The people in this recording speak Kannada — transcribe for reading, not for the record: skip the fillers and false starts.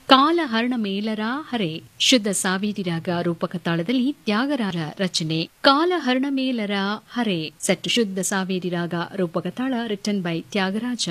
ಕಾಲಹರಣ ಮೇಲರ ಹರೆ ಶುದ್ಧ ಸಾವೇರಿ ರಾಗ ರೂಪಕ ತಾಳದಲ್ಲಿ ತ್ಯಾಗರಾಜ ರಚನೆ. ಕಾಲಹರಣ ಮೇಲರ ಹರೆ ಸೆಟ್ ಶುದ್ಧ ಸಾವೇರಿ ರಾಗ ರೂಪಕ ತಾಳ ರಿಟನ್ ಬೈ ತ್ಯಾಗರಾಜ.